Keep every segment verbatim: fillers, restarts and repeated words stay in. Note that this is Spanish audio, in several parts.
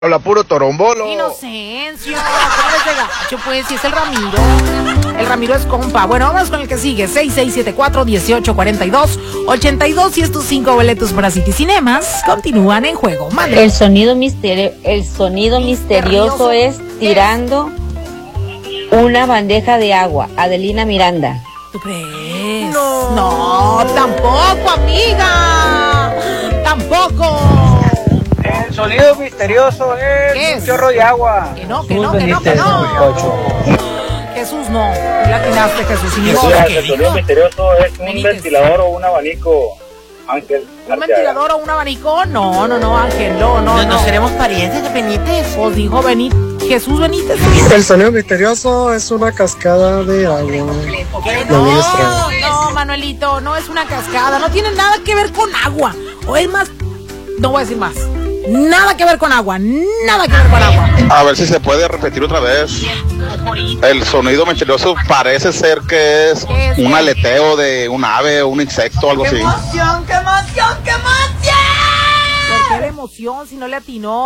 Habla puro torombolo. Inocencio, ¿cómo eres de gacho? Pues si es el Ramiro. El Ramiro es compa. Bueno, vamos con el que sigue. seis seis siete cuatro, uno ocho cuatro dos, ocho dos y estos cinco boletos para City Cinemas continúan en juego. Madre. El sonido misterio, el sonido misterioso, misterioso es tirando una bandeja de agua. Adelina Miranda. ¿Tú crees? No, no, tampoco, amiga. Tampoco. El sonido misterioso es, es un chorro de agua. Que no, que no, que no, que no. Jesús, no. La atinaste, Jesús. Sí, el sonido misterioso es un Benítez. Ventilador o un abanico, Ángel. ¿Un ventilador o un abanico? No, no, no, Ángel, no, no, no. ¿No seremos parientes de Benítez? Pues dijo Benítez. Jesús Benítez. El sonido misterioso es una cascada de agua. No, no, Manuelito, no es una cascada. No tiene nada que ver con agua. O es más, no voy a decir más. Nada que ver con agua, nada que ver con agua. A ver si se puede repetir otra vez. El sonido misterioso parece ser que es un aleteo de un ave o un insecto o algo así. ¡Qué emoción, qué emoción, qué emoción! ¿Por qué de emoción si no le atinó?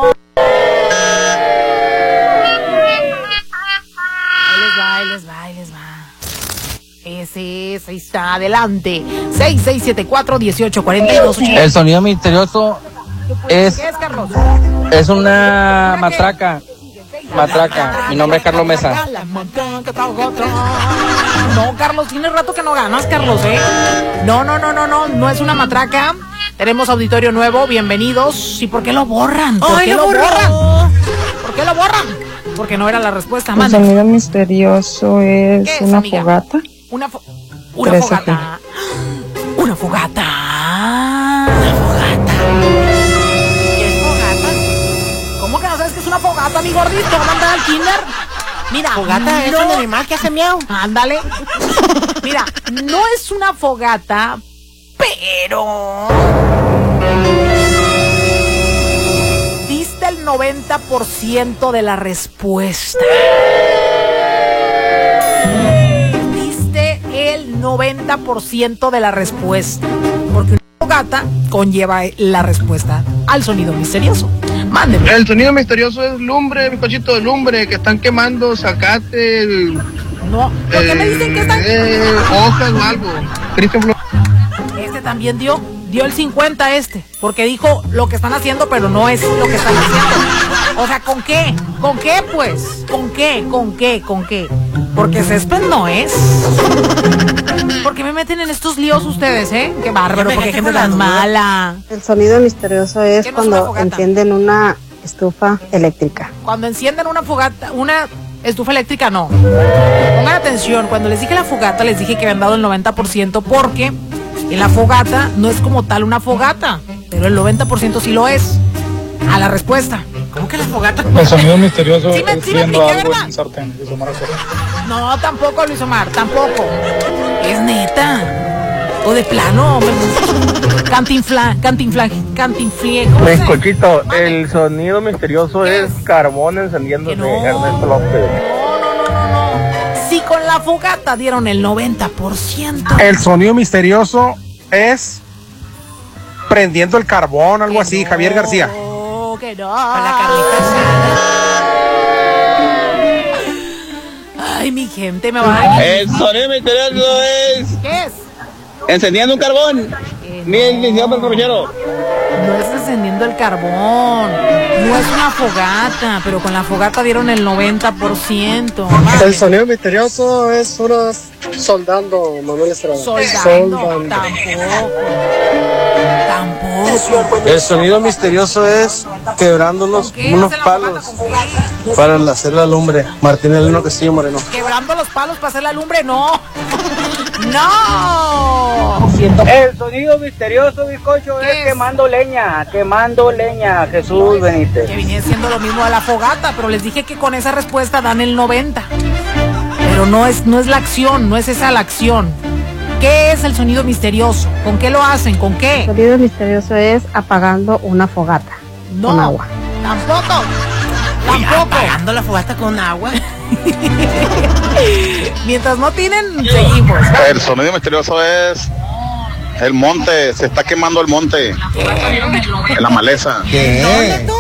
Ahí les va, ahí les va, ahí les va. Ese es, ahí está, adelante. seis seis siete cuatro, uno ocho cuatro dos. El sonido misterioso es, ¿qué es, Carlos? Es una matraca. Matraca. Mi nombre es Carlos Mesa. No, Carlos, tiene rato que no ganas, Carlos, ¿eh? No, no, no, no, no, no es una matraca. Tenemos auditorio nuevo, bienvenidos. ¿Y por qué lo borran? ¿Por Ay, qué lo lo borran? ¿Por qué lo borran? Porque no era la respuesta. El Mande. sonido misterioso es, es una amiga? fogata. Una, fo una fogata. Una fogata. Una fogata. ¿Qué es fogata? ¿Cómo que no sabes que es una fogata, mi gordito? ¿Manda al kinder? Mira, fogata es no. un animal que hace miau. Ándale. Mira, no es una fogata, pero diste el noventa por ciento de la respuesta. Diste el noventa por ciento de la respuesta. Porque una fogata conlleva la respuesta al sonido misterioso. Mándeme. El sonido misterioso es lumbre, mi cochito de lumbre, que están quemando zacate, el, No, ¿por qué eh, me dicen que están? Eh, hojas o algo. Cristian Flores. Este también dio, dio el cincuenta este, porque dijo lo que están haciendo, pero no es lo que están haciendo. O sea, ¿con qué? ¿Con qué, pues? ¿Con qué? ¿Con qué? ¿Con qué? Porque césped no es. ¿Por qué me meten en estos líos ustedes, eh? Qué bárbaro, porque hay gente tan mala. El sonido misterioso es cuando una encienden una estufa eléctrica. Cuando encienden una fogata, una estufa eléctrica, no. Pongan atención, cuando les dije la fogata, les dije que habían dado el noventa por ciento porque en la fogata no es como tal una fogata, pero el noventa por ciento sí lo es. A la respuesta. ¿Cómo que la fogata? El sonido misterioso sí me, es sí me viendo expliqué, algo ¿verdad? en un sartén. Luis Omar Acosta. No, tampoco, Luis Omar, tampoco. Es neta. O de plano, me... Cantinfla, cantinfla, cantinflie. Pues, cochito, el sonido misterioso es, es carbón encendiéndose, no. Ernesto López. No, no, no, no, no. Si con la fogata dieron el noventa por ciento. El sonido misterioso es prendiendo el carbón, algo así, no, Javier García. Que no. Con la carnita asada. Ay, mi gente, me va a... El sonido misterioso es... ¿Qué es? Encendiendo un carbón. Miren, licenciado compañero. No es encendiendo el carbón. No es una fogata, pero con la fogata dieron el noventa por ciento. El sonido misterioso es unos soldando, Manuel Estrada. Soldando, soldando. tampoco. Tampoco. El sonido misterioso es quebrando unos, unos palos para hacer la lumbre. Martín Eleno Castillo Moreno. Quebrando los palos para hacer la lumbre, no. ¡No! El sonido misterioso, bizcocho, es, es quemando leña, quemando leña, Jesús Benítez. Que viene siendo lo mismo a la fogata, pero les dije que con esa respuesta dan el noventa. Pero no es, no es la acción, no es esa la acción. ¿Qué es el sonido misterioso? ¿Con qué lo hacen? ¿Con qué? El sonido misterioso es apagando una fogata no, con agua. Tampoco. Uy, Tampoco. apagando la fogata con agua. Mientras no tienen, seguimos. El sonido misterioso es el monte, se está quemando el monte. En la maleza. ¿Dónde tú?